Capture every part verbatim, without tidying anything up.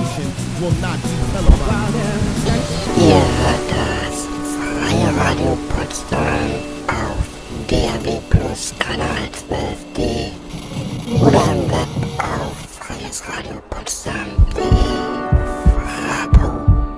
Ihr hört das Freie Radio Potsdam auf D A B Plus Kanal zwölf D oder im Web auf freies radio potsdam punkt de.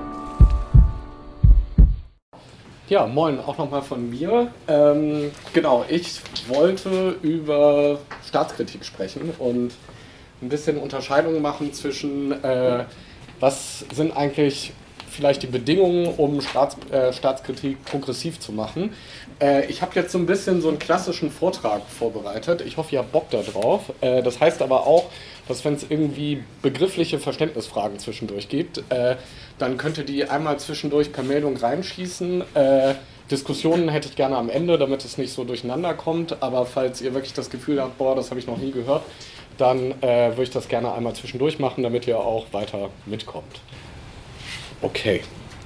Ja, moin, auch nochmal von mir. Ähm, genau, ich wollte über Staatskritik sprechen und ein bisschen Unterscheidung machen zwischen, äh, was sind eigentlich vielleicht die Bedingungen, um Staats, äh, Staatskritik progressiv zu machen. Äh, ich habe jetzt so ein bisschen so einen klassischen Vortrag vorbereitet. Ich hoffe, ihr habt Bock da drauf. Äh, das heißt aber auch, dass wenn es irgendwie begriffliche Verständnisfragen zwischendurch gibt, äh, dann könnt ihr die einmal zwischendurch per Meldung reinschießen. Äh, Diskussionen hätte ich gerne am Ende, damit es nicht so durcheinander kommt. Aber falls ihr wirklich das Gefühl habt, boah, das habe ich noch nie gehört, dann äh, würde ich das gerne einmal zwischendurch machen, damit ihr auch weiter mitkommt. Okay.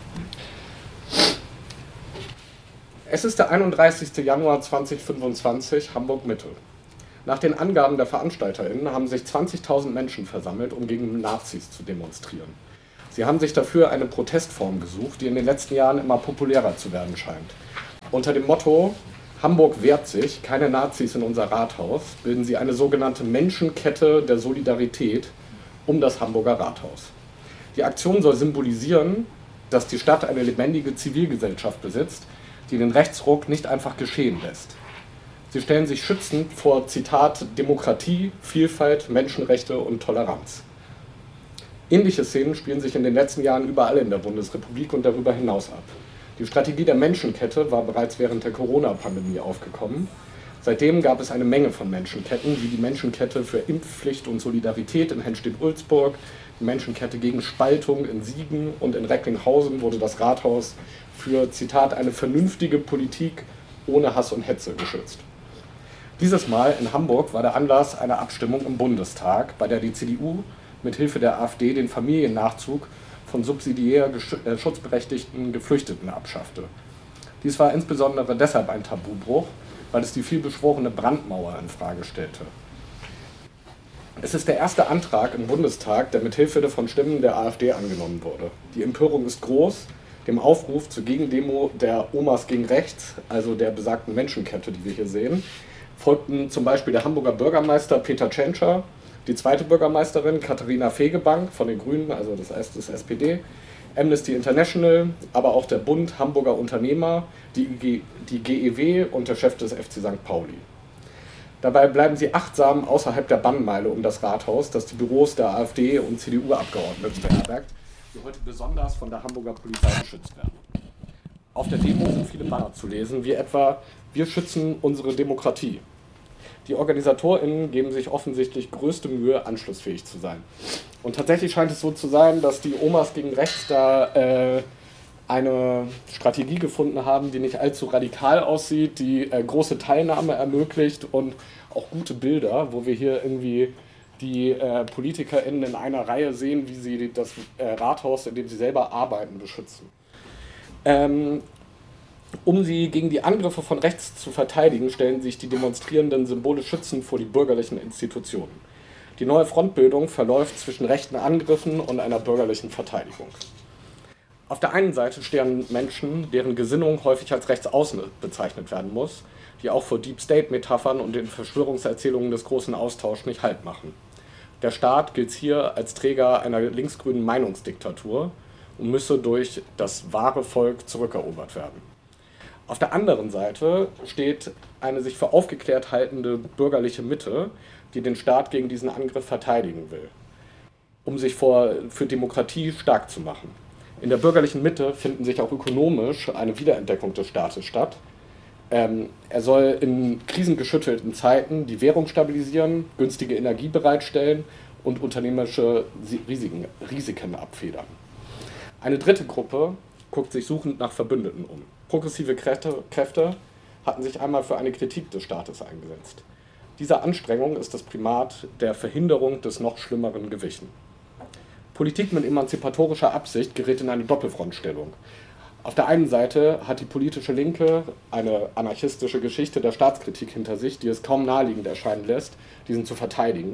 Es ist der einunddreißigste Januar zweitausendfünfundzwanzig, Hamburg-Mitte. Nach den Angaben der VeranstalterInnen haben sich zwanzigtausend Menschen versammelt, um gegen Nazis zu demonstrieren. Sie haben sich dafür eine Protestform gesucht, die in den letzten Jahren immer populärer zu werden scheint. Unter dem Motto Hamburg wehrt sich, keine Nazis in unser Rathaus, bilden sie eine sogenannte Menschenkette der Solidarität um das Hamburger Rathaus. Die Aktion soll symbolisieren, dass die Stadt eine lebendige Zivilgesellschaft besitzt, die den Rechtsruck nicht einfach geschehen lässt. Sie stellen sich schützend vor, Zitat, Demokratie, Vielfalt, Menschenrechte und Toleranz. Ähnliche Szenen spielen sich in den letzten Jahren überall in der Bundesrepublik und darüber hinaus ab. Die Strategie der Menschenkette war bereits während der Corona-Pandemie aufgekommen. Seitdem gab es eine Menge von Menschenketten, wie die Menschenkette für Impfpflicht und Solidarität in Henstedt-Ulzburg, die Menschenkette gegen Spaltung in Siegen und in Recklinghausen wurde das Rathaus für, Zitat, eine vernünftige Politik ohne Hass und Hetze geschützt. Dieses Mal in Hamburg war der Anlass eine Abstimmung im Bundestag, bei der die C D U mit Hilfe der AfD den Familiennachzug von subsidiär äh, schutzberechtigten Geflüchteten abschaffte. Dies war insbesondere deshalb ein Tabubruch, weil es die vielbeschworene Brandmauer in Frage stellte. Es ist der erste Antrag im Bundestag, der mit Hilfe von Stimmen der AfD angenommen wurde. Die Empörung ist groß. Dem Aufruf zur Gegendemo der Omas gegen Rechts, also der besagten Menschenkette, die wir hier sehen, folgten zum Beispiel der Hamburger Bürgermeister Peter Tschentscher, die zweite Bürgermeisterin Katharina Fegebank von den Grünen, also das heißt das S P D, Amnesty International, aber auch der Bund Hamburger Unternehmer, die, G, die G E W und der Chef des F C Sankt Pauli. Dabei bleiben sie achtsam außerhalb der Bannmeile um das Rathaus, das die Büros der AfD und C D U-Abgeordneten beherbergt, die heute besonders von der Hamburger Polizei geschützt werden. Auf der Demo sind viele Banner zu lesen, wie etwa „Wir schützen unsere Demokratie". Die OrganisatorInnen geben sich offensichtlich größte Mühe, anschlussfähig zu sein. Und tatsächlich scheint es so zu sein, dass die Omas gegen Rechts da äh, eine Strategie gefunden haben, die nicht allzu radikal aussieht, die äh, große Teilnahme ermöglicht und auch gute Bilder, wo wir hier irgendwie die äh, PolitikerInnen in einer Reihe sehen, wie sie das äh, Rathaus, in dem sie selber arbeiten, beschützen. Ähm, Um sie gegen die Angriffe von rechts zu verteidigen, stellen sich die Demonstrierenden symbolisch schützend vor die bürgerlichen Institutionen. Die neue Frontbildung verläuft zwischen rechten Angriffen und einer bürgerlichen Verteidigung. Auf der einen Seite stehen Menschen, deren Gesinnung häufig als rechtsaußen bezeichnet werden muss, die auch vor Deep-State-Metaphern und den Verschwörungserzählungen des großen Austauschs nicht Halt machen. Der Staat gilt hier als Träger einer linksgrünen Meinungsdiktatur und müsse durch das wahre Volk zurückerobert werden. Auf der anderen Seite steht eine sich für aufgeklärt haltende bürgerliche Mitte, die den Staat gegen diesen Angriff verteidigen will, um sich vor, für Demokratie stark zu machen. In der bürgerlichen Mitte finden sich auch ökonomisch eine Wiederentdeckung des Staates statt. Ähm, er soll in krisengeschüttelten Zeiten die Währung stabilisieren, günstige Energie bereitstellen und unternehmerische Risiken, Risiken abfedern. Eine dritte Gruppe guckt sich suchend nach Verbündeten um. Progressive Kräfte, Kräfte hatten sich einmal für eine Kritik des Staates eingesetzt. Dieser Anstrengung ist das Primat der Verhinderung des noch Schlimmeren gewichen. Politik mit emanzipatorischer Absicht gerät in eine Doppelfrontstellung. Auf der einen Seite hat die politische Linke eine anarchistische Geschichte der Staatskritik hinter sich, die es kaum naheliegend erscheinen lässt, diesen zu verteidigen.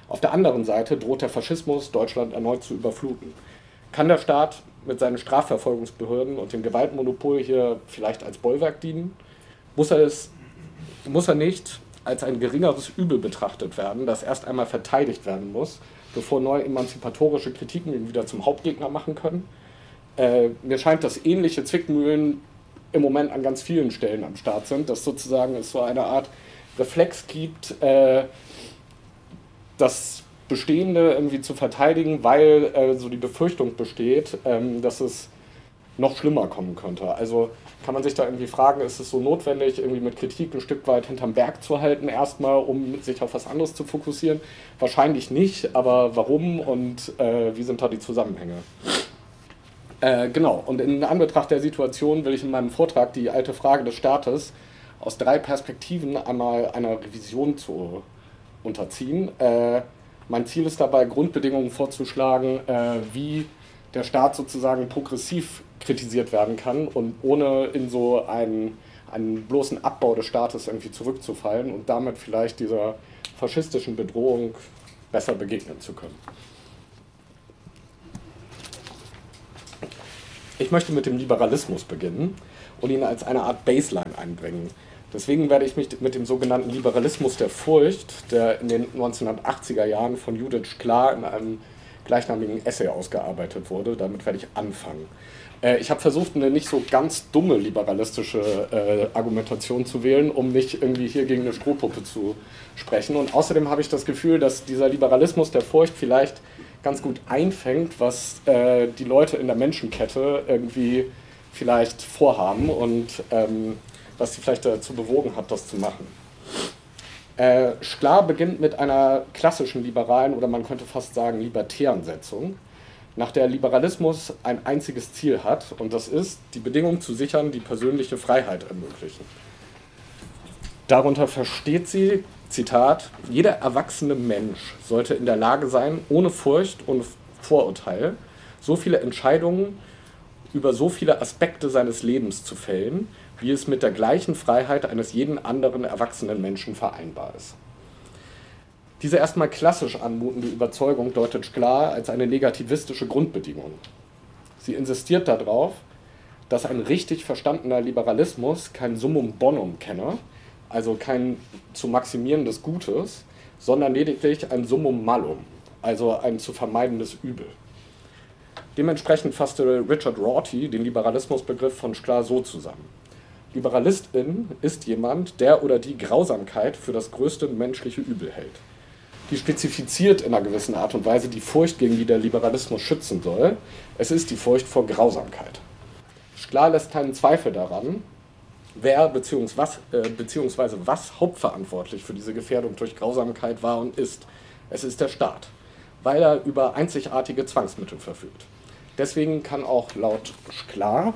Auf der anderen Seite droht der Faschismus, Deutschland erneut zu überfluten. Kann der Staat mit seinen Strafverfolgungsbehörden und dem Gewaltmonopol hier vielleicht als Bollwerk dienen? Muss er, es, muss er nicht als ein geringeres Übel betrachtet werden, das erst einmal verteidigt werden muss, bevor neue emanzipatorische Kritiken ihn wieder zum Hauptgegner machen können? Äh, mir scheint, dass ähnliche Zwickmühlen im Moment an ganz vielen Stellen am Start sind, dass sozusagen es so eine Art Reflex gibt, äh, das Bestehende irgendwie zu verteidigen, weil äh, so die Befürchtung besteht, ähm, dass es noch schlimmer kommen könnte. Also kann man sich da irgendwie fragen, ist es so notwendig, irgendwie mit Kritik ein Stück weit hinterm Berg zu halten erstmal, um sich auf was anderes zu fokussieren? Wahrscheinlich nicht, aber warum und äh, wie sind da die Zusammenhänge? Äh, genau, und in Anbetracht der Situation will ich in meinem Vortrag die alte Frage des Staates aus drei Perspektiven einmal einer Revision zu unterziehen. Äh, mein Ziel ist dabei, Grundbedingungen vorzuschlagen, äh, wie der Staat sozusagen progressiv kritisiert werden kann und ohne in so einen, einen bloßen Abbau des Staates irgendwie zurückzufallen und damit vielleicht dieser faschistischen Bedrohung besser begegnen zu können. Ich möchte mit dem Liberalismus beginnen und ihn als eine Art Baseline einbringen. Deswegen werde ich mich mit dem sogenannten Liberalismus der Furcht, der in den neunzehnhundertachtziger Jahren von Judith Shklar in einem gleichnamigen Essay ausgearbeitet wurde, damit werde ich anfangen. Äh, ich habe versucht, eine nicht so ganz dumme liberalistische äh, Argumentation zu wählen, um nicht irgendwie hier gegen eine Strohpuppe zu sprechen. Und außerdem habe ich das Gefühl, dass dieser Liberalismus der Furcht vielleicht ganz gut einfängt, was äh, die Leute in der Menschenkette irgendwie vielleicht vorhaben und ähm, was sie vielleicht dazu bewogen hat, das zu machen. Äh, Shklar beginnt mit einer klassischen liberalen oder man könnte fast sagen libertären Setzung, nach der Liberalismus ein einziges Ziel hat und das ist, die Bedingung zu sichern, die persönliche Freiheit ermöglichen. Darunter versteht sie, Zitat, jeder erwachsene Mensch sollte in der Lage sein, ohne Furcht und Vorurteil so viele Entscheidungen über so viele Aspekte seines Lebens zu fällen, wie es mit der gleichen Freiheit eines jeden anderen erwachsenen Menschen vereinbar ist. Diese erstmal klassisch anmutende Überzeugung deutet Shklar als eine negativistische Grundbedingung. Sie insistiert darauf, dass ein richtig verstandener Liberalismus kein Summum bonum kenne, also kein zu maximierendes Gutes, sondern lediglich ein Summum malum, also ein zu vermeidendes Übel. Dementsprechend fasste Richard Rorty den Liberalismusbegriff von Shklar so zusammen. Liberalistin ist jemand, der oder die Grausamkeit für das größte menschliche Übel hält. Die spezifiziert in einer gewissen Art und Weise die Furcht, gegen die der Liberalismus schützen soll. Es ist die Furcht vor Grausamkeit. Shklar lässt keinen Zweifel daran, wer bzw. was, äh, beziehungsweise was hauptverantwortlich für diese Gefährdung durch Grausamkeit war und ist. Es ist der Staat, weil er über einzigartige Zwangsmittel verfügt. Deswegen kann auch laut Shklar,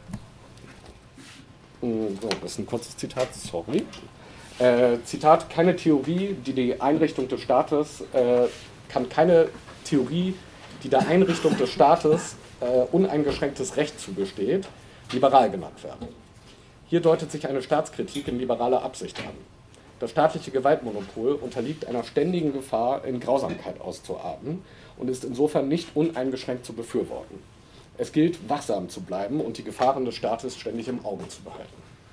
so, das ist ein kurzes Zitat, sorry, äh, Zitat, keine Theorie, die die Einrichtung des Staates, äh, kann keine Theorie, die der Einrichtung des Staates äh, uneingeschränktes Recht zugesteht, liberal genannt werden. Hier deutet sich eine Staatskritik in liberaler Absicht an. Das staatliche Gewaltmonopol unterliegt einer ständigen Gefahr, in Grausamkeit auszuarten und ist insofern nicht uneingeschränkt zu befürworten. Es gilt, wachsam zu bleiben und die Gefahren des Staates ständig im Auge zu behalten.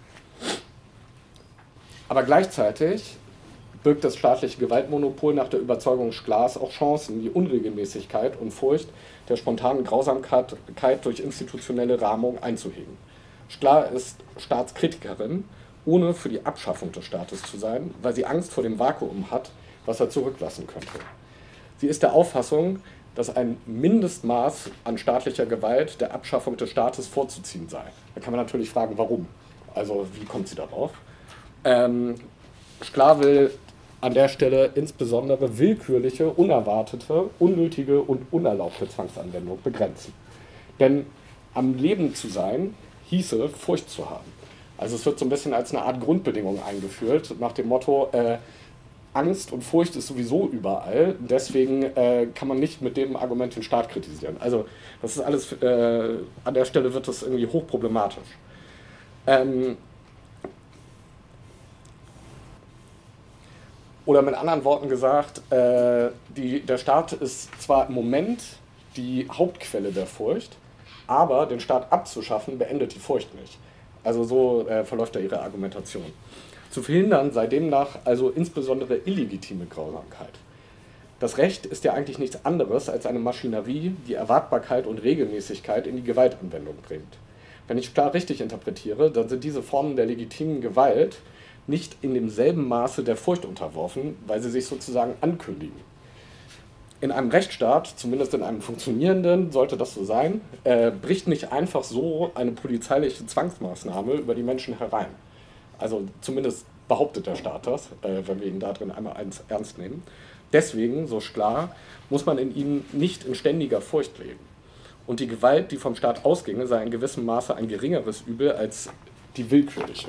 Aber gleichzeitig birgt das staatliche Gewaltmonopol nach der Überzeugung Shklars auch Chancen, die Unregelmäßigkeit und Furcht der spontanen Grausamkeit durch institutionelle Rahmung einzuhegen. Shklar ist Staatskritikerin, ohne für die Abschaffung des Staates zu sein, weil sie Angst vor dem Vakuum hat, was er zurücklassen könnte. Sie ist der Auffassung, dass ein Mindestmaß an staatlicher Gewalt der Abschaffung des Staates vorzuziehen sei. Da kann man natürlich fragen, warum? Also wie kommt sie darauf? Ähm, Shklar will an der Stelle insbesondere willkürliche, unerwartete, unnötige und unerlaubte Zwangsanwendung begrenzen. Denn am Leben zu sein, hieße Furcht zu haben. Also es wird so ein bisschen als eine Art Grundbedingung eingeführt, nach dem Motto, äh, Angst und Furcht ist sowieso überall, deswegen äh, kann man nicht mit dem Argument den Staat kritisieren. Also das ist alles, äh, an der Stelle wird das irgendwie hochproblematisch. Ähm, Oder mit anderen Worten gesagt, äh, die, der Staat ist zwar im Moment die Hauptquelle der Furcht, aber den Staat abzuschaffen beendet die Furcht nicht. Also so äh, verläuft da ihre Argumentation. Zu verhindern sei demnach also insbesondere illegitime Grausamkeit. Das Recht ist ja eigentlich nichts anderes als eine Maschinerie, die Erwartbarkeit und Regelmäßigkeit in die Gewaltanwendung bringt. Wenn ich klar richtig interpretiere, dann sind diese Formen der legitimen Gewalt nicht in demselben Maße der Furcht unterworfen, weil sie sich sozusagen ankündigen. In einem Rechtsstaat, zumindest in einem funktionierenden, sollte das so sein, äh, bricht nicht einfach so eine polizeiliche Zwangsmaßnahme über die Menschen herein. Also zumindest behauptet der Staat das, äh, wenn wir ihn da drin einmal ernst nehmen. Deswegen, so klar, muss man in ihnen nicht in ständiger Furcht leben. Und die Gewalt, die vom Staat ausginge, sei in gewissem Maße ein geringeres Übel als die willkürliche.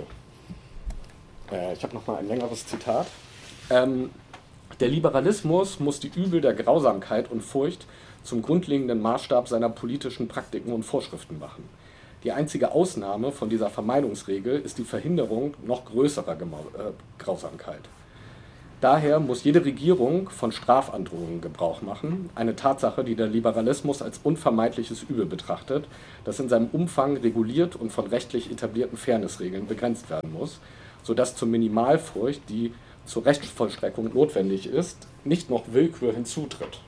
Äh, ich habe nochmal ein längeres Zitat. Ähm, der Liberalismus muss die Übel der Grausamkeit und Furcht zum grundlegenden Maßstab seiner politischen Praktiken und Vorschriften machen. Die einzige Ausnahme von dieser Vermeidungsregel ist die Verhinderung noch größerer Gemau- äh, Grausamkeit. Daher muss jede Regierung von Strafandrohungen Gebrauch machen, eine Tatsache, die der Liberalismus als unvermeidliches Übel betrachtet, das in seinem Umfang reguliert und von rechtlich etablierten Fairnessregeln begrenzt werden muss, sodass zur Minimalfurcht, die zur Rechtsvollstreckung notwendig ist, nicht noch Willkür hinzutritt.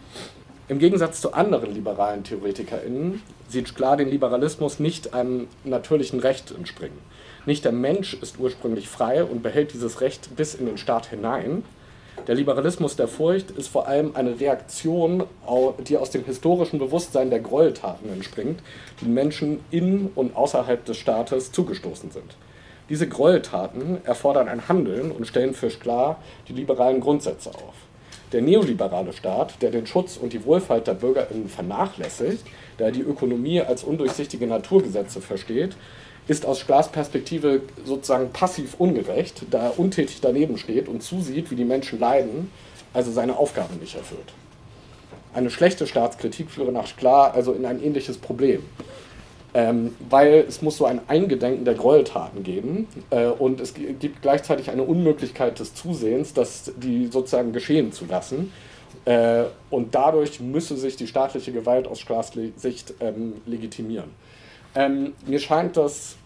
Im Gegensatz zu anderen liberalen TheoretikerInnen sieht Sklar den Liberalismus nicht einem natürlichen Recht entspringen. Nicht der Mensch ist ursprünglich frei und behält dieses Recht bis in den Staat hinein. Der Liberalismus der Furcht ist vor allem eine Reaktion, die aus dem historischen Bewusstsein der Gräueltaten entspringt, die Menschen in und außerhalb des Staates zugestoßen sind. Diese Gräueltaten erfordern ein Handeln und stellen für Sklar die liberalen Grundsätze auf. Der neoliberale Staat, der den Schutz und die Wohlfahrt der BürgerInnen vernachlässigt, der die Ökonomie als undurchsichtige Naturgesetze versteht, ist aus Sklars Perspektive sozusagen passiv ungerecht, da er untätig daneben steht und zusieht, wie die Menschen leiden, also seine Aufgabe nicht erfüllt. Eine schlechte Staatskritik führe nach Sklar also in ein ähnliches Problem. Ähm, weil es muss so ein Eingedenken der Gräueltaten geben äh, und es gibt gleichzeitig eine Unmöglichkeit des Zusehens, dass die sozusagen geschehen zu lassen. Äh, und dadurch müsse sich die staatliche Gewalt aus Sklars Sicht ähm, legitimieren. Ähm, mir scheint, dass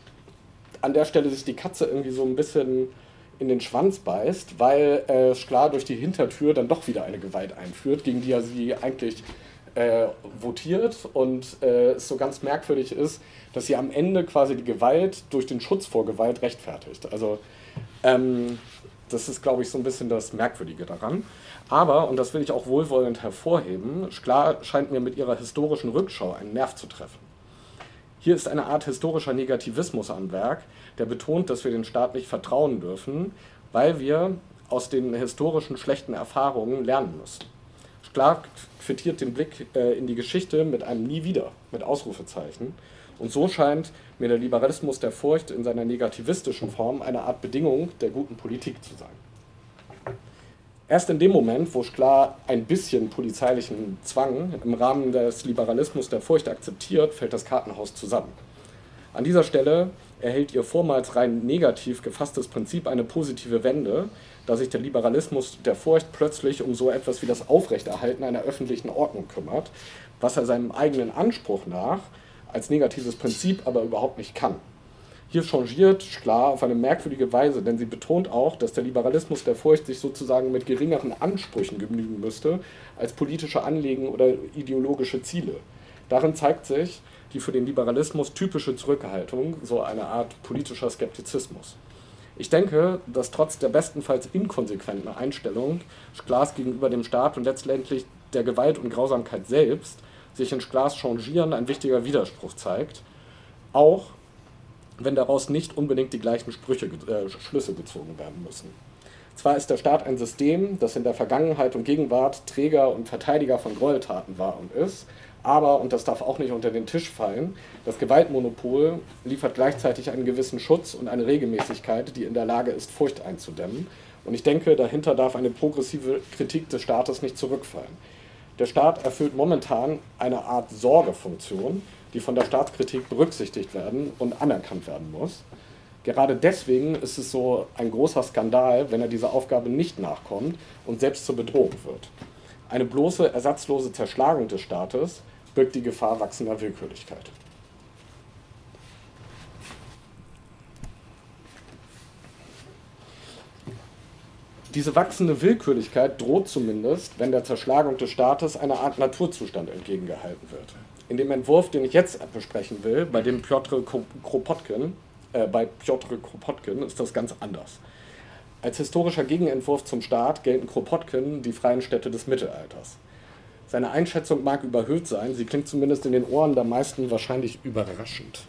an der Stelle sich die Katze irgendwie so ein bisschen in den Schwanz beißt, weil äh, Sklar durch die Hintertür dann doch wieder eine Gewalt einführt, gegen die er sie eigentlich äh, votiert und äh, es so ganz merkwürdig ist, dass sie am Ende quasi die Gewalt durch den Schutz vor Gewalt rechtfertigt. Also ähm, das ist, glaube ich, so ein bisschen das Merkwürdige daran. Aber, und das will ich auch wohlwollend hervorheben, Sklar scheint mir mit ihrer historischen Rückschau einen Nerv zu treffen. Hier ist eine Art historischer Negativismus am Werk, der betont, dass wir den Staat nicht vertrauen dürfen, weil wir aus den historischen schlechten Erfahrungen lernen müssen. Sklar quittiert den Blick äh, in die Geschichte mit einem Nie wieder, mit Ausrufezeichen. Und so scheint mir der Liberalismus der Furcht in seiner negativistischen Form eine Art Bedingung der guten Politik zu sein. Erst in dem Moment, wo Sklar ein bisschen polizeilichen Zwang im Rahmen des Liberalismus der Furcht akzeptiert, fällt das Kartenhaus zusammen. An dieser Stelle erhält ihr vormals rein negativ gefasstes Prinzip eine positive Wende, da sich der Liberalismus der Furcht plötzlich um so etwas wie das Aufrechterhalten einer öffentlichen Ordnung kümmert, was er seinem eigenen Anspruch nach als negatives Prinzip aber überhaupt nicht kann. Hier changiert Sklar auf eine merkwürdige Weise, denn sie betont auch, dass der Liberalismus der Furcht sich sozusagen mit geringeren Ansprüchen genügen müsste als politische Anliegen oder ideologische Ziele. Darin zeigt sich die für den Liberalismus typische Zurückhaltung, so eine Art politischer Skeptizismus. Ich denke, dass trotz der bestenfalls inkonsequenten Einstellung Sklars gegenüber dem Staat und letztendlich der Gewalt und Grausamkeit selbst sich in Sklars Changieren ein wichtiger Widerspruch zeigt, auch wenn daraus nicht unbedingt die gleichen Sprüche, äh, Schlüsse gezogen werden müssen. Zwar ist der Staat ein System, das in der Vergangenheit und Gegenwart Träger und Verteidiger von Gräueltaten war und ist, aber, und das darf auch nicht unter den Tisch fallen, das Gewaltmonopol liefert gleichzeitig einen gewissen Schutz und eine Regelmäßigkeit, die in der Lage ist, Furcht einzudämmen. Und ich denke, dahinter darf eine progressive Kritik des Staates nicht zurückfallen. Der Staat erfüllt momentan eine Art Sorgefunktion, die von der Staatskritik berücksichtigt werden und anerkannt werden muss. Gerade deswegen ist es so ein großer Skandal, wenn er dieser Aufgabe nicht nachkommt und selbst zur Bedrohung wird. Eine bloße, ersatzlose Zerschlagung des Staates birgt die Gefahr wachsender Willkürlichkeit. Diese wachsende Willkürlichkeit droht zumindest, wenn der Zerschlagung des Staates eine Art Naturzustand entgegengehalten wird. In dem Entwurf, den ich jetzt besprechen will, bei dem Piotr Kropotkin, äh, bei Piotr Kropotkin ist das ganz anders. Als historischer Gegenentwurf zum Staat gelten Kropotkin die freien Städte des Mittelalters. Seine Einschätzung mag überhöht sein, sie klingt zumindest in den Ohren der meisten wahrscheinlich überraschend.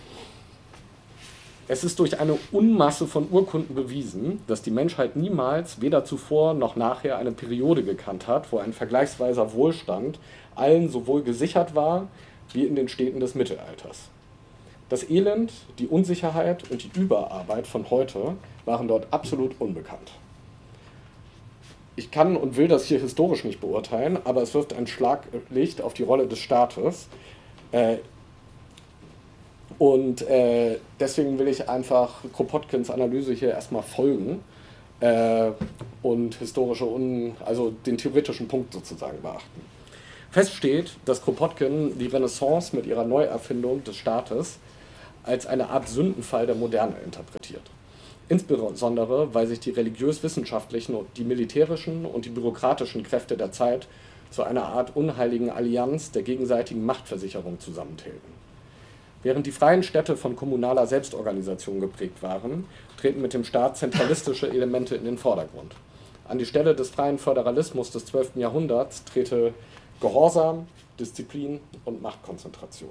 Es ist durch eine Unmasse von Urkunden bewiesen, dass die Menschheit niemals, weder zuvor noch nachher, eine Periode gekannt hat, wo ein vergleichsweiser Wohlstand allen sowohl gesichert war, wie in den Städten des Mittelalters. Das Elend, die Unsicherheit und die Überarbeit von heute waren dort absolut unbekannt. Ich kann und will das hier historisch nicht beurteilen, aber es wirft ein Schlaglicht auf die Rolle des Staates. Äh, Und äh, deswegen will ich einfach Kropotkins Analyse hier erstmal folgen äh, und historische, Un also den theoretischen Punkt sozusagen beachten. Fest steht, dass Kropotkin die Renaissance mit ihrer Neuerfindung des Staates als eine Art Sündenfall der Moderne interpretiert. Insbesondere, weil sich die religiös-wissenschaftlichen, die militärischen und die bürokratischen Kräfte der Zeit zu einer Art unheiligen Allianz der gegenseitigen Machtversicherung zusammentelten. Während die freien Städte von kommunaler Selbstorganisation geprägt waren, treten mit dem Staat zentralistische Elemente in den Vordergrund. An die Stelle des freien Föderalismus des zwölften Jahrhunderts trete Gehorsam, Disziplin und Machtkonzentration.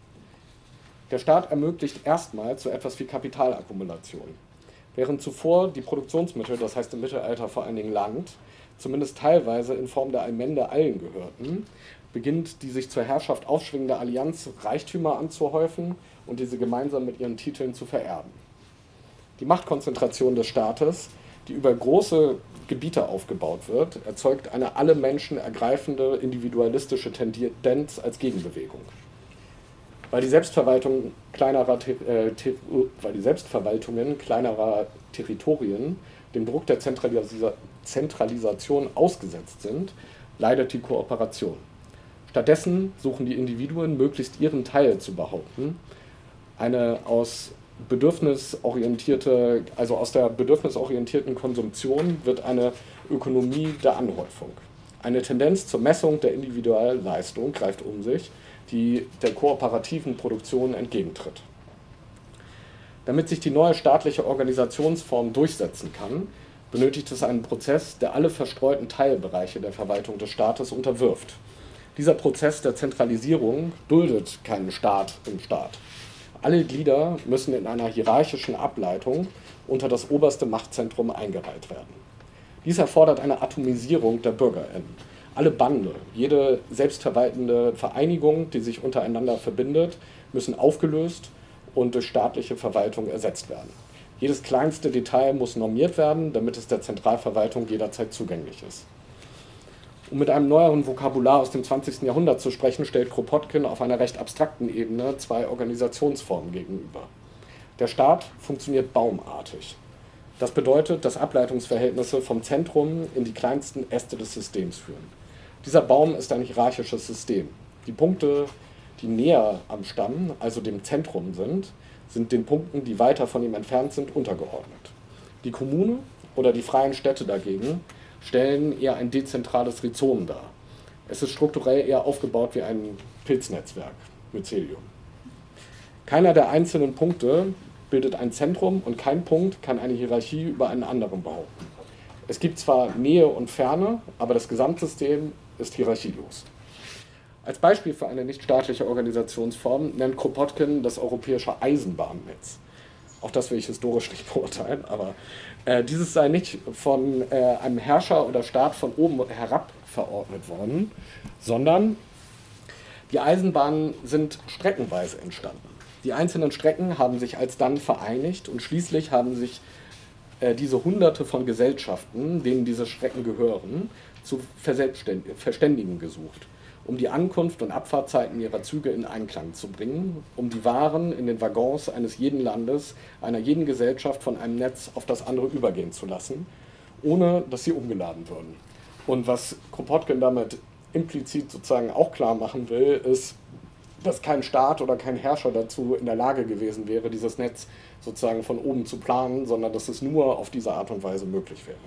Der Staat ermöglicht erstmals so etwas wie Kapitalakkumulation. Während zuvor die Produktionsmittel, das heißt im Mittelalter vor allen Dingen Land, zumindest teilweise in Form der Allmende allen gehörten, beginnt die sich zur Herrschaft aufschwingende Allianz Reichtümer anzuhäufen und diese gemeinsam mit ihren Titeln zu vererben. Die Machtkonzentration des Staates, die über große Gebiete aufgebaut wird, erzeugt eine alle Menschen ergreifende individualistische Tendenz als Gegenbewegung. Weil die, Selbstverwaltung kleinerer, äh, ter, weil die Selbstverwaltungen kleinerer Territorien dem Druck der Zentralisa- Zentralisation ausgesetzt sind, leidet die Kooperation. Stattdessen suchen die Individuen möglichst ihren Teil zu behaupten. Eine aus bedürfnisorientierte, also aus der bedürfnisorientierten Konsumption wird eine Ökonomie der Anhäufung. Eine Tendenz zur Messung der Individualleistung greift um sich, die der kooperativen Produktion entgegentritt. Damit sich die neue staatliche Organisationsform durchsetzen kann, benötigt es einen Prozess, der alle verstreuten Teilbereiche der Verwaltung des Staates unterwirft. Dieser Prozess der Zentralisierung duldet keinen Staat im Staat. Alle Glieder müssen in einer hierarchischen Ableitung unter das oberste Machtzentrum eingereiht werden. Dies erfordert eine Atomisierung der BürgerInnen. Alle Bande, jede selbstverwaltende Vereinigung, die sich untereinander verbindet, müssen aufgelöst und durch staatliche Verwaltung ersetzt werden. Jedes kleinste Detail muss normiert werden, damit es der Zentralverwaltung jederzeit zugänglich ist. Um mit einem neueren Vokabular aus dem zwanzigsten Jahrhundert zu sprechen, stellt Kropotkin auf einer recht abstrakten Ebene zwei Organisationsformen gegenüber. Der Staat funktioniert baumartig. Das bedeutet, dass Ableitungsverhältnisse vom Zentrum in die kleinsten Äste des Systems führen. Dieser Baum ist ein hierarchisches System. Die Punkte, die näher am Stamm, also dem Zentrum sind, sind den Punkten, die weiter von ihm entfernt sind, untergeordnet. Die Kommune oder die freien Städte dagegen stellen eher ein dezentrales Rhizom dar. Es ist strukturell eher aufgebaut wie ein Pilznetzwerk, Mycelium. Keiner der einzelnen Punkte bildet ein Zentrum und kein Punkt kann eine Hierarchie über einen anderen behaupten. Es gibt zwar Nähe und Ferne, aber das Gesamtsystem ist hierarchielos. Als Beispiel für eine nichtstaatliche Organisationsform nennt Kropotkin das europäische Eisenbahnnetz. Auch das will ich historisch nicht beurteilen, aber äh, dieses sei nicht von äh, einem Herrscher oder Staat von oben herab verordnet worden, sondern die Eisenbahnen sind streckenweise entstanden. Die einzelnen Strecken haben sich alsdann vereinigt und schließlich haben sich äh, diese Hunderte von Gesellschaften, denen diese Strecken gehören, zu verständigen gesucht, um die Ankunft und Abfahrtzeiten ihrer Züge in Einklang zu bringen, um die Waren in den Waggons eines jeden Landes, einer jeden Gesellschaft von einem Netz auf das andere übergehen zu lassen, ohne dass sie umgeladen würden. Und was Kropotkin damit implizit sozusagen auch klar machen will, ist, dass kein Staat oder kein Herrscher dazu in der Lage gewesen wäre, dieses Netz sozusagen von oben zu planen, sondern dass es nur auf diese Art und Weise möglich wäre.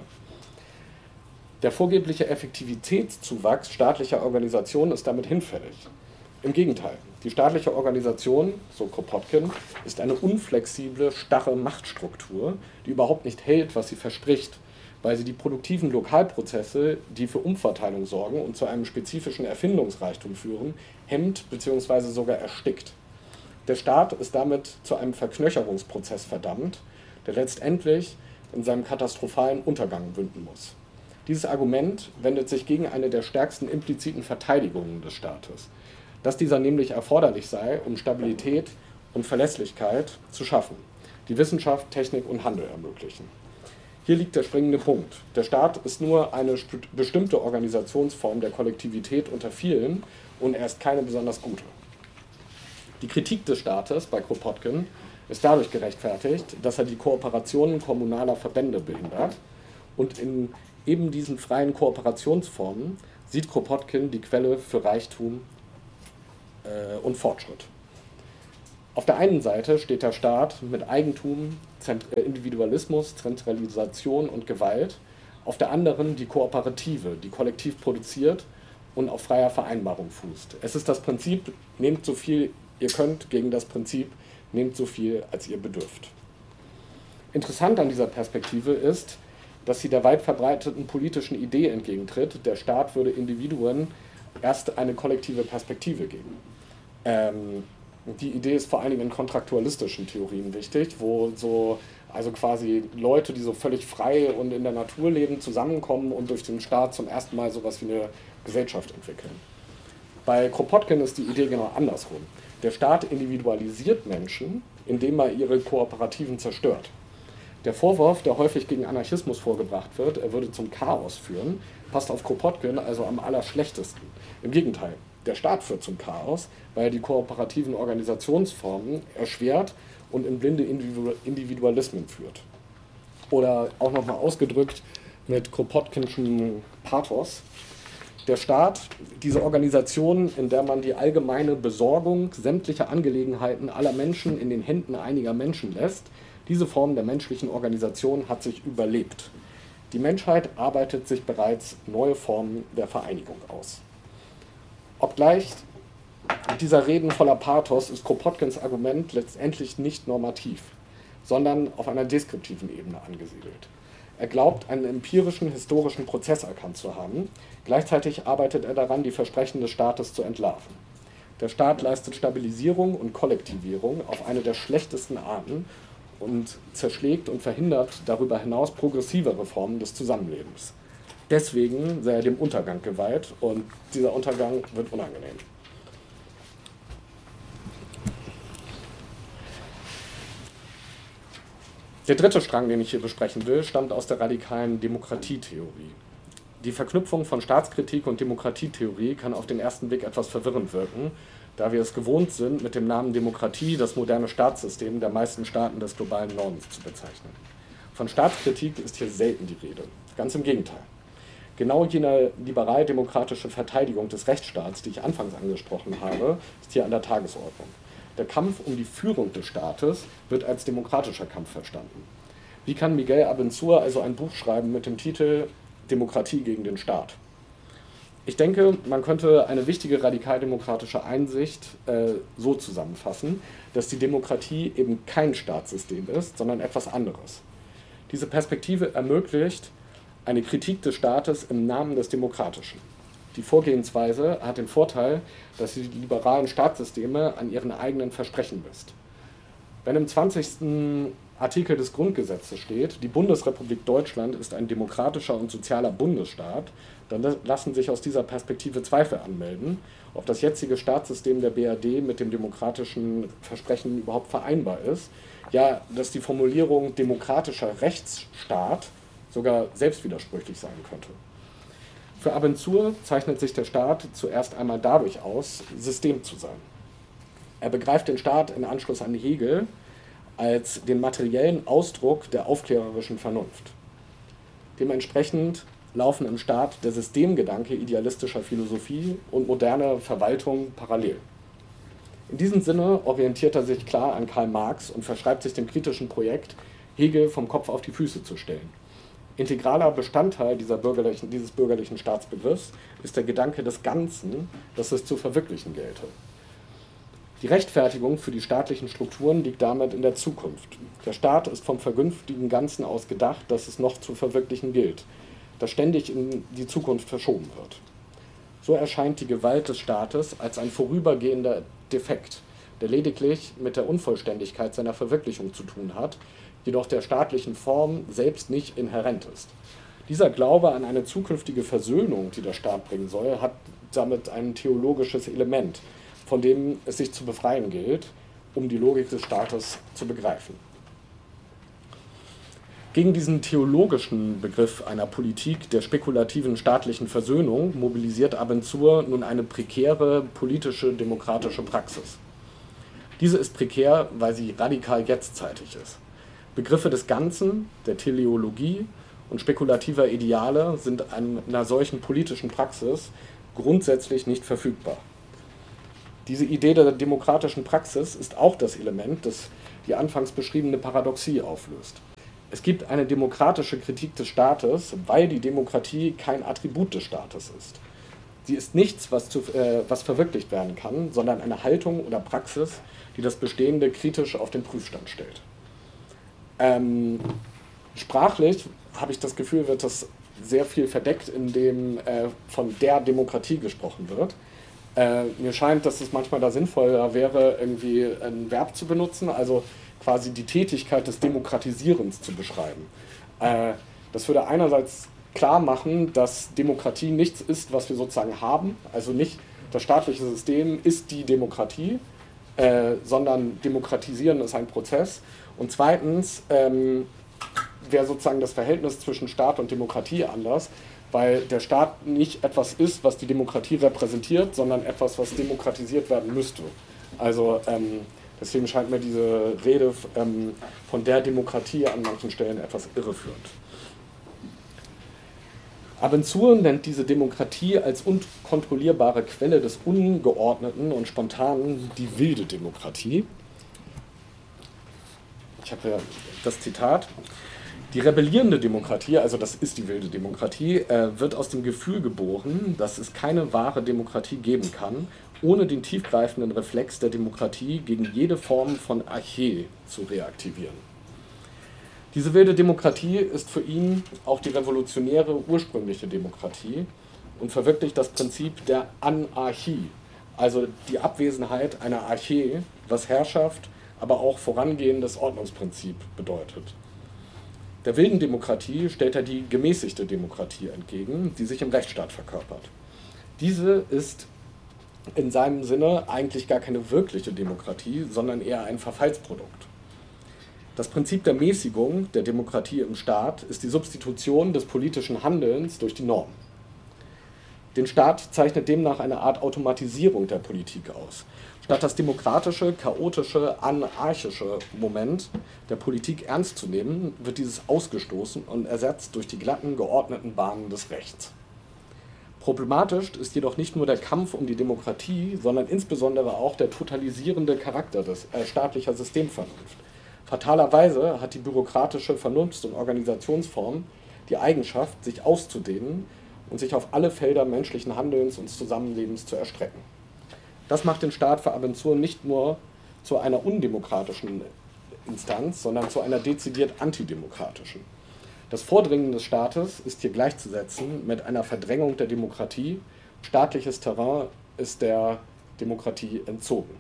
Der vorgebliche Effektivitätszuwachs staatlicher Organisationen ist damit hinfällig. Im Gegenteil, die staatliche Organisation, so Kropotkin, ist eine unflexible, starre Machtstruktur, die überhaupt nicht hält, was sie verspricht, weil sie die produktiven Lokalprozesse, die für Umverteilung sorgen und zu einem spezifischen Erfindungsreichtum führen, hemmt bzw. sogar erstickt. Der Staat ist damit zu einem Verknöcherungsprozess verdammt, der letztendlich in seinem katastrophalen Untergang münden muss. Dieses Argument wendet sich gegen eine der stärksten impliziten Verteidigungen des Staates, dass dieser nämlich erforderlich sei, um Stabilität und Verlässlichkeit zu schaffen, die Wissenschaft, Technik und Handel ermöglichen. Hier liegt der springende Punkt. Der Staat ist nur eine bestimmte Organisationsform der Kollektivität unter vielen und er ist keine besonders gute. Die Kritik des Staates bei Kropotkin ist dadurch gerechtfertigt, dass er die Kooperationen kommunaler Verbände behindert und in eben diesen freien Kooperationsformen sieht Kropotkin die Quelle für Reichtum äh, und Fortschritt. Auf der einen Seite steht der Staat mit Eigentum, Individualismus, Zentralisation und Gewalt, auf der anderen die Kooperative, die kollektiv produziert und auf freier Vereinbarung fußt. Es ist das Prinzip, nehmt so viel ihr könnt, gegen das Prinzip, nehmt so viel, als ihr bedürft. Interessant an dieser Perspektive ist, dass sie der weit verbreiteten politischen Idee entgegentritt, der Staat würde Individuen erst eine kollektive Perspektive geben. Ähm, Die Idee ist vor allen Dingen in kontraktualistischen Theorien wichtig, wo so, also quasi Leute, die so völlig frei und in der Natur leben, zusammenkommen und durch den Staat zum ersten Mal sowas wie eine Gesellschaft entwickeln. Bei Kropotkin ist die Idee genau andersrum. Der Staat individualisiert Menschen, indem er ihre Kooperativen zerstört. Der Vorwurf, der häufig gegen Anarchismus vorgebracht wird, er würde zum Chaos führen, passt auf Kropotkin also am allerschlechtesten. Im Gegenteil. Der Staat führt zum Chaos, weil er die kooperativen Organisationsformen erschwert und in blinde Individualismen führt. Oder auch nochmal ausgedrückt mit Kropotkinschem Pathos. Der Staat, diese Organisation, in der man die allgemeine Besorgung sämtlicher Angelegenheiten aller Menschen in den Händen einiger Menschen lässt, diese Form der menschlichen Organisation hat sich überlebt. Die Menschheit arbeitet sich bereits neue Formen der Vereinigung aus. Obgleich dieser Reden voller Pathos ist Kropotkins Argument letztendlich nicht normativ, sondern auf einer deskriptiven Ebene angesiedelt. Er glaubt, einen empirischen, historischen Prozess erkannt zu haben. Gleichzeitig arbeitet er daran, die Versprechen des Staates zu entlarven. Der Staat leistet Stabilisierung und Kollektivierung auf eine der schlechtesten Arten und zerschlägt und verhindert darüber hinaus progressivere Formen des Zusammenlebens. Deswegen sei er dem Untergang geweiht und dieser Untergang wird unangenehm. Der dritte Strang, den ich hier besprechen will, stammt aus der radikalen Demokratietheorie. Die Verknüpfung von Staatskritik und Demokratietheorie kann auf den ersten Blick etwas verwirrend wirken, da wir es gewohnt sind, mit dem Namen Demokratie das moderne Staatssystem der meisten Staaten des globalen Nordens zu bezeichnen. Von Staatskritik ist hier selten die Rede, ganz im Gegenteil. Genau jene liberal-demokratische Verteidigung des Rechtsstaats, die ich anfangs angesprochen habe, ist hier an der Tagesordnung. Der Kampf um die Führung des Staates wird als demokratischer Kampf verstanden. Wie kann Miguel Abençur also ein Buch schreiben mit dem Titel Demokratie gegen den Staat? Ich denke, man könnte eine wichtige radikaldemokratische Einsicht äh, so zusammenfassen, dass die Demokratie eben kein Staatssystem ist, sondern etwas anderes. Diese Perspektive ermöglicht eine Kritik des Staates im Namen des Demokratischen. Die Vorgehensweise hat den Vorteil, dass sie die liberalen Staatssysteme an ihren eigenen Versprechen misst. Wenn im zwanzigsten Artikel des Grundgesetzes steht, die Bundesrepublik Deutschland ist ein demokratischer und sozialer Bundesstaat, dann lassen sich aus dieser Perspektive Zweifel anmelden, ob das jetzige Staatssystem der B R D mit dem demokratischen Versprechen überhaupt vereinbar ist, ja, dass die Formulierung demokratischer Rechtsstaat sogar selbstwidersprüchlich sein könnte. Für Abendzur zeichnet sich der Staat zuerst einmal dadurch aus, System zu sein. Er begreift den Staat in Anschluss an Hegel als den materiellen Ausdruck der aufklärerischen Vernunft. Dementsprechend laufen im Staat der Systemgedanke idealistischer Philosophie und moderne Verwaltung parallel. In diesem Sinne orientiert er sich klar an Karl Marx und verschreibt sich dem kritischen Projekt, Hegel vom Kopf auf die Füße zu stellen. Integraler Bestandteil dieser bürgerlichen, dieses bürgerlichen Staatsbegriffs ist der Gedanke des Ganzen, das es zu verwirklichen gelte. Die Rechtfertigung für die staatlichen Strukturen liegt damit in der Zukunft. Der Staat ist vom vernünftigen Ganzen aus gedacht, das es noch zu verwirklichen gilt, das ständig in die Zukunft verschoben wird. So erscheint die Gewalt des Staates als ein vorübergehender Defekt, der lediglich mit der Unvollständigkeit seiner Verwirklichung zu tun hat, jedoch der staatlichen Form selbst nicht inhärent ist. Dieser Glaube an eine zukünftige Versöhnung, die der Staat bringen soll, hat damit ein theologisches Element, von dem es sich zu befreien gilt, um die Logik des Staates zu begreifen. Gegen diesen theologischen Begriff einer Politik der spekulativen staatlichen Versöhnung mobilisiert Abendzur nun eine prekäre politische demokratische Praxis. Diese ist prekär, weil sie radikal jetztzeitig ist. Begriffe des Ganzen, der Teleologie und spekulativer Ideale sind einer solchen politischen Praxis grundsätzlich nicht verfügbar. Diese Idee der demokratischen Praxis ist auch das Element, das die anfangs beschriebene Paradoxie auflöst. Es gibt eine demokratische Kritik des Staates, weil die Demokratie kein Attribut des Staates ist. Sie ist nichts, was, zu, äh, was verwirklicht werden kann, sondern eine Haltung oder Praxis, die das Bestehende kritisch auf den Prüfstand stellt. Ähm, sprachlich habe ich das Gefühl, wird das sehr viel verdeckt, indem äh, von der Demokratie gesprochen wird. Äh, mir scheint, dass es manchmal da sinnvoller wäre, irgendwie ein Verb zu benutzen, also quasi die Tätigkeit des Demokratisierens zu beschreiben. Äh, das würde einerseits klar machen, dass Demokratie nichts ist, was wir sozusagen haben, also nicht das staatliche System ist die Demokratie, äh, sondern Demokratisieren ist ein Prozess. Und zweitens ähm, wäre sozusagen das Verhältnis zwischen Staat und Demokratie anders, weil der Staat nicht etwas ist, was die Demokratie repräsentiert, sondern etwas, was demokratisiert werden müsste. Also ähm, deswegen scheint mir diese Rede ähm, von der Demokratie an manchen Stellen etwas irreführend. Abendzur nennt diese Demokratie als unkontrollierbare Quelle des Ungeordneten und Spontanen die wilde Demokratie. Ich habe ja das Zitat. Die rebellierende Demokratie, also das ist die wilde Demokratie, äh, wird aus dem Gefühl geboren, dass es keine wahre Demokratie geben kann, ohne den tiefgreifenden Reflex der Demokratie gegen jede Form von Archä zu reaktivieren. Diese wilde Demokratie ist für ihn auch die revolutionäre ursprüngliche Demokratie und verwirklicht das Prinzip der Anarchie, also die Abwesenheit einer Archä, was Herrschaft, aber auch vorangehendes Ordnungsprinzip bedeutet. Der wilden Demokratie stellt er die gemäßigte Demokratie entgegen, die sich im Rechtsstaat verkörpert. Diese ist in seinem Sinne eigentlich gar keine wirkliche Demokratie, sondern eher ein Verfallsprodukt. Das Prinzip der Mäßigung der Demokratie im Staat ist die Substitution des politischen Handelns durch die Norm. Den Staat zeichnet demnach eine Art Automatisierung der Politik aus. Statt das demokratische, chaotische, anarchische Moment der Politik ernst zu nehmen, wird dieses ausgestoßen und ersetzt durch die glatten, geordneten Bahnen des Rechts. Problematisch ist jedoch nicht nur der Kampf um die Demokratie, sondern insbesondere auch der totalisierende Charakter des äh, staatlicher Systemvernunft. Fatalerweise hat die bürokratische Vernunfts- und Organisationsform die Eigenschaft, sich auszudehnen und sich auf alle Felder menschlichen Handelns und Zusammenlebens zu erstrecken. Das macht den Staat für Abendzur nicht nur zu einer undemokratischen Instanz, sondern zu einer dezidiert antidemokratischen. Das Vordringen des Staates ist hier gleichzusetzen mit einer Verdrängung der Demokratie. Staatliches Terrain ist der Demokratie entzogen.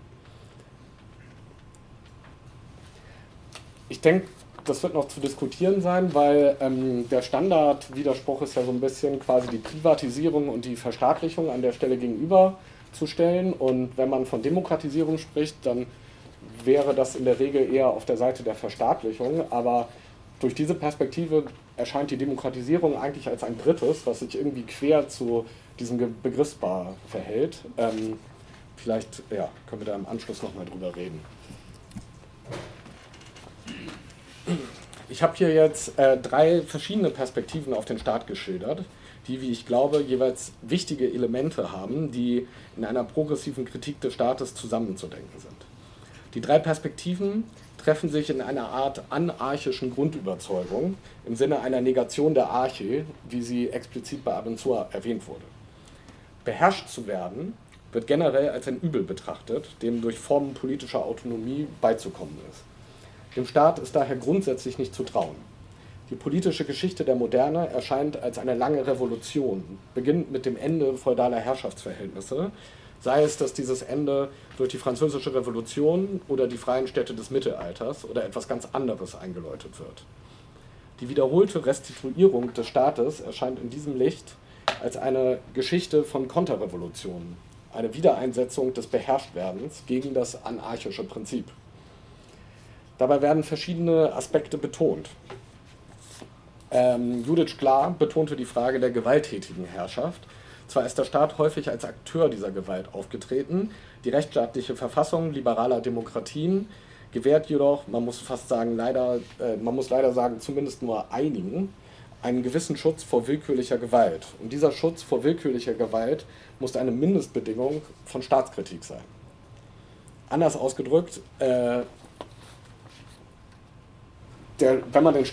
Ich denke, das wird noch zu diskutieren sein, weil ähm, der Standardwiderspruch ist ja so ein bisschen quasi die Privatisierung und die Verstaatlichung an der Stelle gegenüberzustellen. Und wenn man von Demokratisierung spricht, dann wäre das in der Regel eher auf der Seite der Verstaatlichung. Aber durch diese Perspektive erscheint die Demokratisierung eigentlich als ein drittes, was sich irgendwie quer zu diesem Begriffspaar verhält. Ähm, vielleicht ja, können wir da im Anschluss nochmal drüber reden. Ich habe hier jetzt äh, drei verschiedene Perspektiven auf den Staat geschildert, die, wie ich glaube, jeweils wichtige Elemente haben, die in einer progressiven Kritik des Staates zusammenzudenken sind. Die drei Perspektiven treffen sich in einer Art anarchischen Grundüberzeugung im Sinne einer Negation der Arche, wie sie explizit bei Abençoit erwähnt wurde. Beherrscht zu werden wird generell als ein Übel betrachtet, dem durch Formen politischer Autonomie beizukommen ist. Dem Staat ist daher grundsätzlich nicht zu trauen. Die politische Geschichte der Moderne erscheint als eine lange Revolution, beginnt mit dem Ende feudaler Herrschaftsverhältnisse, sei es, dass dieses Ende durch die Französische Revolution oder die freien Städte des Mittelalters oder etwas ganz anderes eingeläutet wird. Die wiederholte Restituierung des Staates erscheint in diesem Licht als eine Geschichte von Konterrevolutionen, eine Wiedereinsetzung des Beherrschtwerdens gegen das anarchische Prinzip. Dabei werden verschiedene Aspekte betont. Ähm, Judith Sklar betonte die Frage der gewalttätigen Herrschaft. Zwar ist der Staat häufig als Akteur dieser Gewalt aufgetreten, die rechtsstaatliche Verfassung liberaler Demokratien gewährt jedoch, man muss fast sagen, leider, äh, man muss leider sagen, zumindest nur einigen, einen gewissen Schutz vor willkürlicher Gewalt. Und dieser Schutz vor willkürlicher Gewalt muss eine Mindestbedingung von Staatskritik sein. Anders ausgedrückt, äh, der, wenn man den